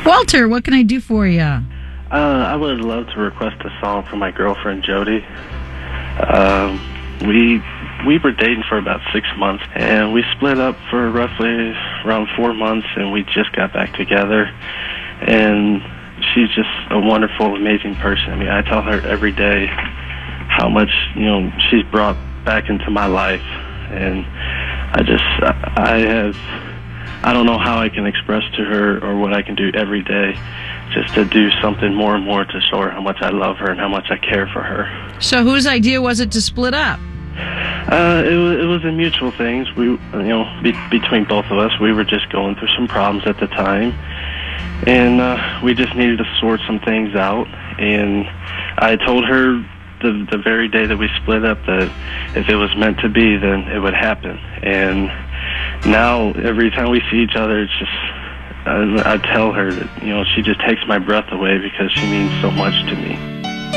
Walter, what can I do for you? I would love to request a song for my girlfriend, Jody. We were dating for about 6 months, and we split up for roughly around 4 months, and we just got back together. And she's just a wonderful, amazing person. I mean, I tell her every day how much, she's brought back into my life. And I don't know how I can express to her or what I can do every day just to do something more and more to show her how much I love her and how much I care for her. So whose idea was it to split up? It was a mutual things. We, between both of us, we were just going through some problems at the time, and we just needed to sort some things out. And I told her the very day that we split up that if it was meant to be, then it would happen. And now every time we see each other, it's just I tell her that she just takes my breath away because she means so much to me.